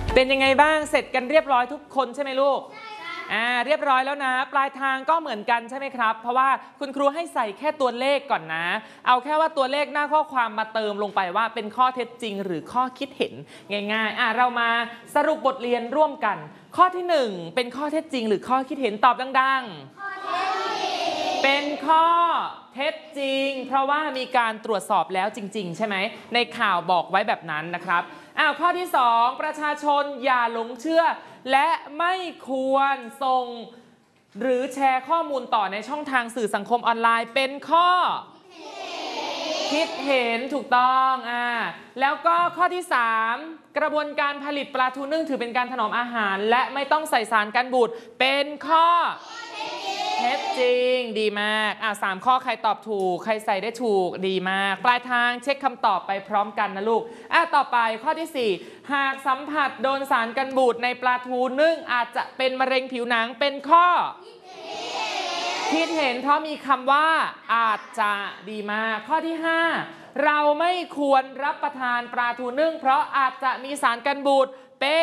เป็นยังไงบ้างเสร็จกันเรียบร้อยทุกคนใช่ไหมลูกเรียบร้อยแล้วนะปลายทางก็เหมือนกันใช่ไหมครับเพราะว่าคุณครูให้ใส่แค่ตัวเลขก่อนนะเอาแค่ว่าตัวเลขหน้าข้อความมาเติมลงไปว่าเป็นข้อเท็จจริงหรือข้อคิดเห็นง่ายๆเรามาสรุปบทเรียนร่วมกันข้อที่1เป็นข้อเท็จจริงหรือข้อคิดเห็นตอบดังๆเป็นข้อเท็จจริงเพราะว่ามีการตรวจสอบแล้วจริงๆใช่ไหมในข่าวบอกไว้แบบนั้นนะครับข้อที่2ประชาชนอย่าหลงเชื่อและไม่ควรส่งหรือแชร์ข้อมูลต่อในช่องทางสื่อสังคมออนไลน์เป็นข้อคิดเห็นถูกต้องแล้วก็ข้อที่3กระบวนการผลิตปลาทูนึ่งถือเป็นการถนอมอาหารและไม่ต้องใส่สารกันบูดเป็นข้อเท็จจริงดีมาก3ข้อใครตอบถูกใครใส่ได้ถูกดีมากปลายทางเช็คคำตอบไปพร้อมกันนะลูกต่อไปข้อที่4หากสัมผัสโดนสารกันบูดในปลาทูนึ่งอาจจะเป็นมะเร็งผิวหนังเป็นข้อคิดเห็นเพราะมีคำว่าอาจจะดีมากข้อที่5เราไม่ควรรับประทานปลาทูนึ่งเพราะอาจจะมีสารกันบูดเป็น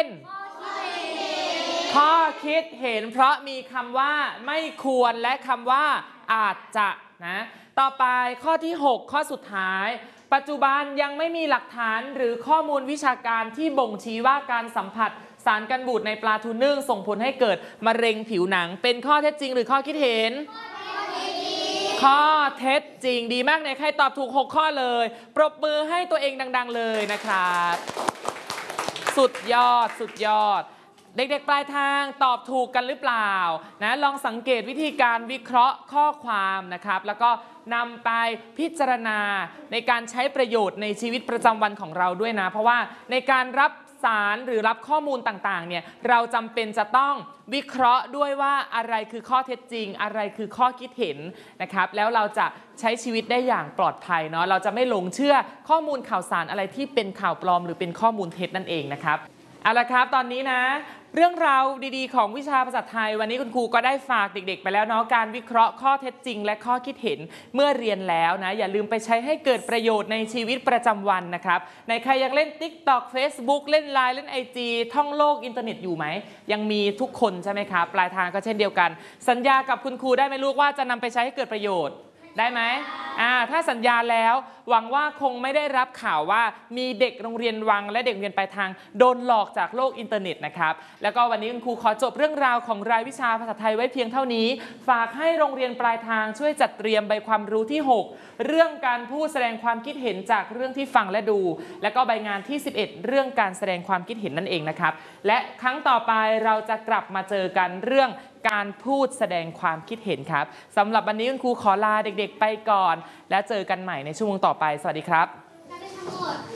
ข้อคิดเห็นเพราะมีคำว่าไม่ควรและคำว่าอาจจะนะต่อไปข้อที่6ข้อสุดท้ายปัจจุบันยังไม่มีหลักฐานหรือข้อมูลวิชาการที่บ่งชี้ว่าการสัมผัสสารกันบูดในปลาทูนึ่งส่งผลให้เกิดมะเร็งผิวหนังเป็นข้อเท็จจริงหรือข้อคิดเห็นข้อเท็จจริงดีมากเลยใครตอบถูก6ข้อเลยปรบมือให้ตัวเองดังๆเลยนะครับสุดยอดสุดยอดเด็กๆปลายทางตอบถูกกันหรือเปล่านะลองสังเกตวิธีการวิเคราะห์ข้อความนะครับแล้วก็นำไปพิจารณาในการใช้ประโยชน์ในชีวิตประจำวันของเราด้วยนะเพราะว่าในการรับสารหรือรับข้อมูลต่างๆเนี่ยเราจำเป็นจะต้องวิเคราะห์ด้วยว่าอะไรคือข้อเท็จจริงอะไรคือข้อคิดเห็นนะครับแล้วเราจะใช้ชีวิตได้อย่างปลอดภัยเนาะเราจะไม่หลงเชื่อข้อมูลข่าวสารอะไรที่เป็นข่าวปลอมหรือเป็นข้อมูลเท็จนั่นเองนะครับเอาละครับตอนนี้นะเรื่องราวดีๆของวิชาภาษาไทยวันนี้คุณครูก็ได้ฝากเด็กๆไปแล้วเนาะการวิเคราะห์ข้อเท็จจริงและข้อคิดเห็นเมื่อเรียนแล้วนะอย่าลืมไปใช้ให้เกิดประโยชน์ในชีวิตประจำวันนะครับในใครยังเล่น TikTok Facebook เล่น LINE เล่น IG ท่องโลกอินเทอร์เน็ตอยู่ไหมยังมีทุกคนใช่ไหมครับปลายทางก็เช่นเดียวกันสัญญากับคุณครูได้ไหมลูกว่าจะนำไปใช้ให้เกิดประโยชน์ได้ไหมถ้าสัญญาแล้วหวังว่าคงไม่ได้รับข่าวว่ามีเด็กโรงเรียนวังและเด็กเรียนปลายทางโดนหลอกจากโลกอินเทอร์เน็ตนะครับแล้วก็วันนี้คุณครูขอจบเรื่องราวของรายวิชาภาษาไทยไว้เพียงเท่านี้ฝากให้โรงเรียนปลายทางช่วยจัดเตรียมใบความรู้ที่6เรื่องการพูดแสดงความคิดเห็นจากเรื่องที่ฟังและดูและก็ใบงานที่11เรื่องการแสดงความคิดเห็นนั่นเองนะครับและครั้งต่อไปเราจะกลับมาเจอกันเรื่องการพูดแสดงความคิดเห็นครับสำหรับวันนี้คุณครูขอลาเด็กๆไปก่อนแล้วเจอกันใหม่ในชั่วโมงต่อไปสวัสดีครับ